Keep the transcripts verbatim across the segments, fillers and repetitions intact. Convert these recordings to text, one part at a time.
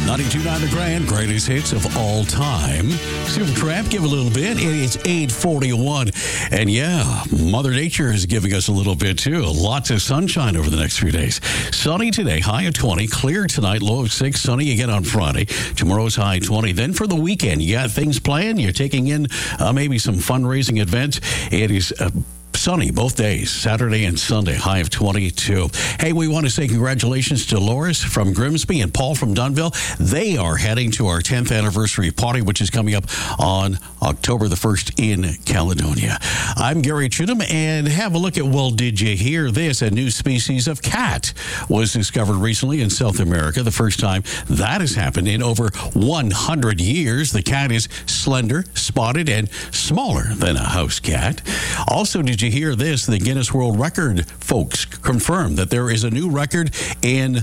ninety-two point nine The Grand, greatest hits of all time. Supertramp, give a little bit. It's eight forty-one. And yeah, Mother Nature is giving us a little bit too. Lots of sunshine over the next few days. Sunny today, high of twenty. Clear tonight, low of six. Sunny again on Friday. Tomorrow's high twenty. Then for the weekend, you got things planned. You're taking in uh, maybe some fundraising events. It is uh, sunny both days, Saturday and Sunday, high of twenty-two. Hey, we want to say congratulations to Loris from Grimsby and Paul from Dunville. They are heading to our tenth anniversary party, which is coming up on October the first in Caledonia. I'm Gary Chudum, and have a look at, well, did you hear this? A new species of cat was discovered recently in South America. The first time that has happened in over one hundred years. The cat is slender, spotted, and smaller than a house cat. Also, did you hear this? The Guinness World Record folks confirmed that there is a new record in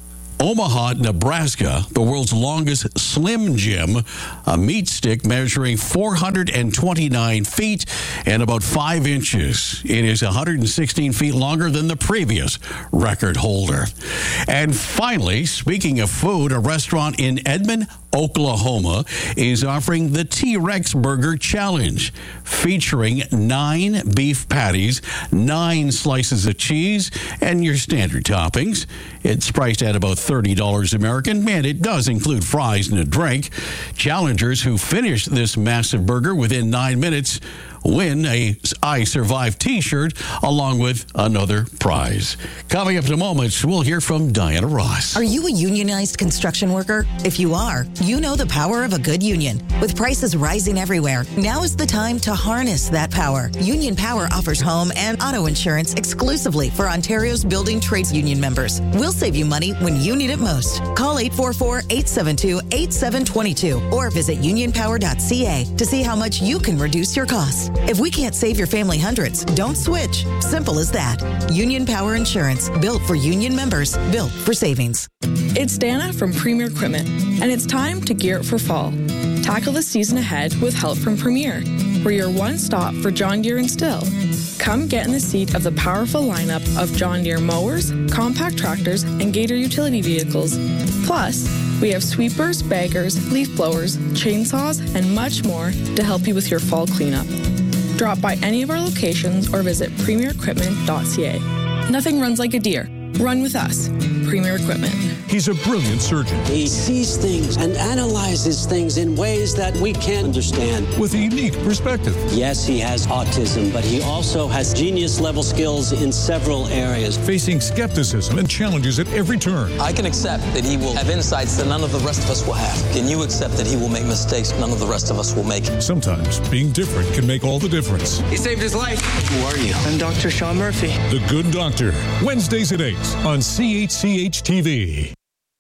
Omaha, Nebraska, the world's longest Slim Jim, a meat stick measuring four hundred twenty-nine feet and about five inches. It is one hundred sixteen feet longer than the previous record holder. And finally, speaking of food, a restaurant in Edmond, Oklahoma is offering the T-Rex Burger Challenge, featuring nine beef patties, nine slices of cheese, and your standard toppings. It's priced at about thirty dollars American, and it does include fries and a drink. Challengers who finish this massive burger within nine minutes win a I Survived t-shirt along with another prize. Coming up in a moment, we'll hear from Diana Ross. Are you a unionized construction worker? If you are, you know the power of a good union. With prices rising everywhere, now is the time to harness that power. Union Power offers home and auto insurance exclusively for Ontario's building trades union members. We'll save you money when you need it most. Call eight four four, eight seven two, eight seven two two or visit union power dot c a to see how much you can reduce your costs. If we can't save your family hundreds, don't switch. Simple as that. Union Power Insurance, built for union members, built for savings. It's Dana from Premier Equipment, and it's time to gear up for fall. Tackle the season ahead with help from Premier. We're your one-stop for John Deere and Stihl. Come get in the seat of the powerful lineup of John Deere mowers, compact tractors, and Gator utility vehicles. Plus, we have sweepers, baggers, leaf blowers, chainsaws, and much more to help you with your fall cleanup. Drop by any of our locations or visit premier equipment dot c a. Nothing runs like a Deere. Run with us. Premier Equipment. He's a brilliant surgeon. He sees things and analyzes things in ways that we can't understand. With a unique perspective. Yes, he has autism, but he also has genius-level skills in several areas. Facing skepticism and challenges at every turn. I can accept that he will have insights that none of the rest of us will have. Can you accept that he will make mistakes none of the rest of us will make? Sometimes being different can make all the difference. He saved his life. Who are you? I'm Doctor Sean Murphy. The Good Doctor. Wednesdays at eight on C H C H T V.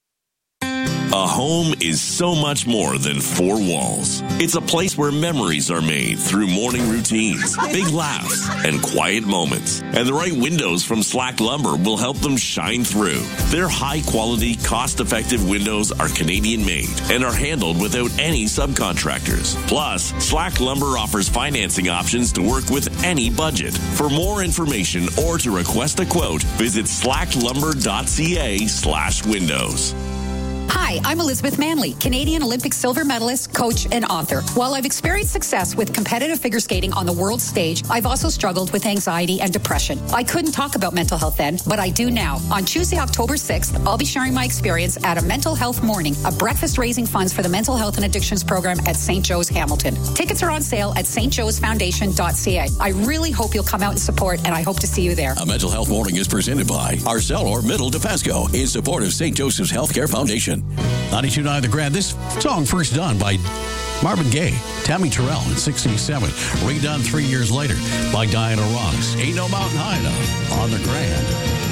A home is so much more than four walls. It's a place where memories are made through morning routines, big laughs, and quiet moments. And the right windows from Slack Lumber will help them shine through. Their high-quality, cost-effective windows are Canadian-made and are handled without any subcontractors. Plus, Slack Lumber offers financing options to work with any budget. For more information or to request a quote, visit slack lumber dot c a slash windows. Hi, I'm Elizabeth Manley, Canadian Olympic silver medalist, coach, and author. While I've experienced success with competitive figure skating on the world stage, I've also struggled with anxiety and depression. I couldn't talk about mental health then, but I do now. On Tuesday, October sixth, I'll be sharing my experience at a mental health morning, a breakfast raising funds for the mental health and addictions program at Saint Joe's Hamilton. Tickets are on sale at st joes foundation dot c a. I really hope you'll come out and support, and I hope to see you there. A mental health morning is presented by Arcelor Middle DeFasco in support of Saint Joseph's Healthcare Foundation. ninety-two point nine The Grand. This song first done by Marvin Gaye, Tammy Terrell in sixty-seven. Redone three years later by Diana Ross. Ain't No Mountain High Enough on The Grand.